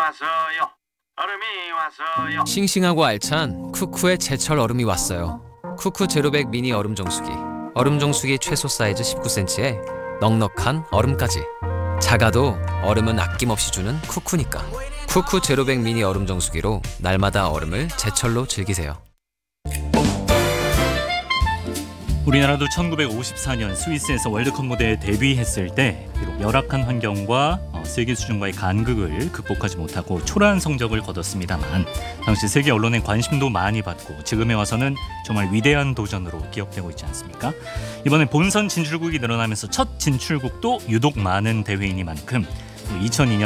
왔어요. 얼음이 왔어요. 싱싱하고 알찬 쿠쿠의 제철 얼음이 왔어요. 쿠쿠 제로백 미니 얼음 정수기. 얼음 정수기 최소 사이즈 19cm에 넉넉한 얼음까지. 작아도 얼음은 아낌없이 주는 쿠쿠니까. 쿠쿠 제로백 미니 얼음 정수기로 날마다 얼음을 제철로 즐기세요. 우리나라도 1954년 스위스에서 월드컵 무대에 데뷔했을 때 비록 열악한 환경과 세계 수준과의 간극을 극복하지 못하고 초라한 성적을 거뒀습니다만 당시 세계 언론의 관심도 많이 받고 지금에 와서는 정말 위대한 도전으로 기억되고 있지 않습니까? 이번에 본선 진출국이 늘어나면서 첫 진출국도 유독 많은 대회이니만큼 2002년